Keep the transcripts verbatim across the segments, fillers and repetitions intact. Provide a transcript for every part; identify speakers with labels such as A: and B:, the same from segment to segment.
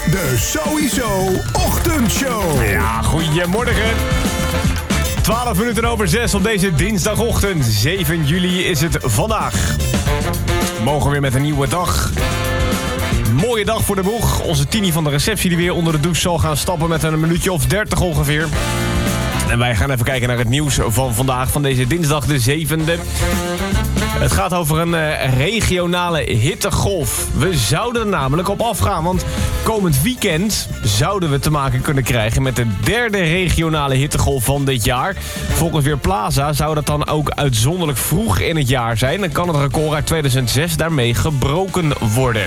A: de Sowieso Ochtendshow.
B: Ja, goedemorgen. twaalf minuten over zes op deze dinsdagochtend. zeven juli is het vandaag. We mogen weer met een nieuwe dag. Mooie dag voor de boeg. Onze Tini van de receptie die weer onder de douche zal gaan stappen met een minuutje of dertig ongeveer. En wij gaan even kijken naar het nieuws van vandaag, van deze dinsdag de zevende. Het gaat over een uh, regionale hittegolf. We zouden er namelijk op afgaan, want komend weekend zouden we te maken kunnen krijgen met de derde regionale hittegolf van dit jaar. Volgens Weerplaza zou dat dan ook uitzonderlijk vroeg in het jaar zijn. Dan kan het record uit tweeduizend zes daarmee gebroken worden.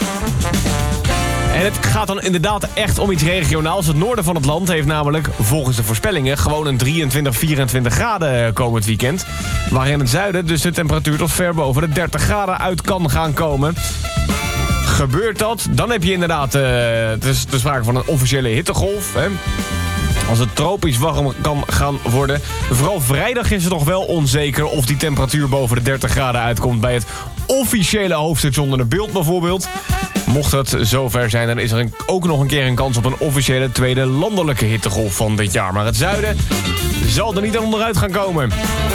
B: En het gaat dan inderdaad echt om iets regionaals. Het noorden van het land heeft namelijk, volgens de voorspellingen, gewoon een drieëntwintig, vierentwintig graden komend weekend. Waar in het zuiden dus de temperatuur tot ver boven de dertig graden uit kan gaan komen. Gebeurt dat, dan heb je inderdaad, uh, het is de sprake van een officiële hittegolf. Hè? Als het tropisch warm kan gaan worden. Vooral vrijdag is het nog wel onzeker of die temperatuur boven de dertig graden uitkomt bij het officiële hoofdstation onder beeld bijvoorbeeld. Mocht het zover zijn, dan is er een, ook nog een keer een kans op een officiële tweede landelijke hittegolf van dit jaar. Maar het zuiden zal er niet aan onderuit gaan komen.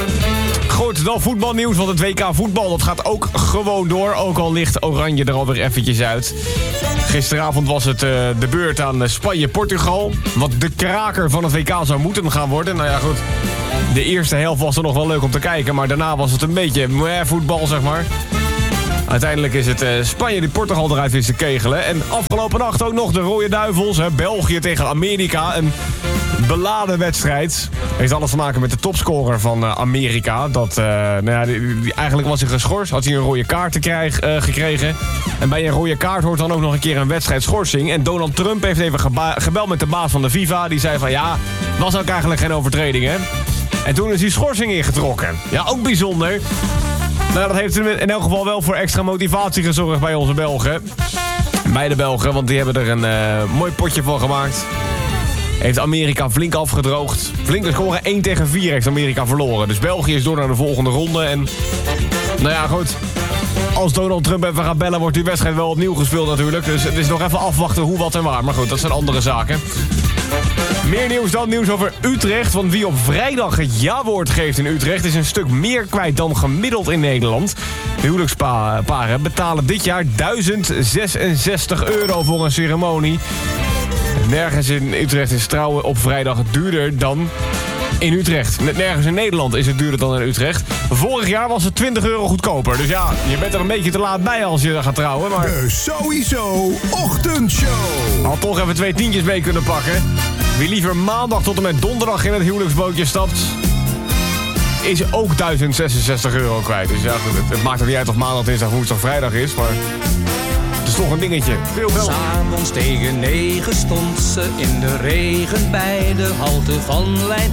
B: Goed, dan voetbalnieuws, want het W K voetbal dat gaat ook gewoon door. Ook al ligt Oranje er alweer eventjes uit. Gisteravond was het uh, de beurt aan Spanje-Portugal. Wat de kraker van het W K zou moeten gaan worden. Nou ja, goed. De eerste helft was er nog wel leuk om te kijken. Maar daarna was het een beetje meh, voetbal, zeg maar. Uiteindelijk is het uh, Spanje die Portugal eruit wist te kegelen. En afgelopen nacht ook nog de Rode Duivels. Hè, België tegen Amerika. Een beladen wedstrijd. Heeft alles te maken met de topscorer van uh, Amerika. Dat, uh, nou ja, die, die, eigenlijk was hij geschorst. Had hij een rode kaart te krijg, uh, gekregen. En bij een rode kaart hoort dan ook nog een keer een wedstrijdschorsing. En Donald Trump heeft even geba- gebeld met de baas van de FIFA. Die zei van ja, was ook eigenlijk geen overtreding, hè. En toen is die schorsing ingetrokken. Ja, ook bijzonder. Nou, dat heeft in elk geval wel voor extra motivatie gezorgd bij onze Belgen. Bij de Belgen, want die hebben er een uh, mooi potje van gemaakt. Heeft Amerika flink afgedroogd. Flink te scoren, één tegen vier heeft Amerika verloren. Dus België is door naar de volgende ronde. En nou ja, goed. Als Donald Trump even gaat bellen, wordt die wedstrijd wel opnieuw gespeeld natuurlijk. Dus het is nog even afwachten hoe, wat en waar. Maar goed, dat zijn andere zaken. Meer nieuws dan nieuws over Utrecht. Want wie op vrijdag het ja-woord geeft in Utrecht is een stuk meer kwijt dan gemiddeld in Nederland. De huwelijksparen betalen dit jaar duizend zesenzestig euro voor een ceremonie. Nergens in Utrecht is trouwen op vrijdag duurder dan in Utrecht. Net nergens in Nederland is het duurder dan in Utrecht. Vorig jaar was het twintig euro goedkoper. Dus ja, je bent er een beetje te laat bij als je gaat trouwen. Maar
A: de Sowieso Ochtendshow.
B: had toch even twee tientjes mee kunnen pakken. Wie liever maandag tot en met donderdag in het huwelijksbootje stapt, is ook duizend zesenzestig euro kwijt. Dus ja, het, het maakt er niet uit of maandag, dinsdag, woensdag, vrijdag is. Maar het is toch een dingetje. Veel veel.
C: S'avonds tegen negen stond ze in de regen bij de halte van lijn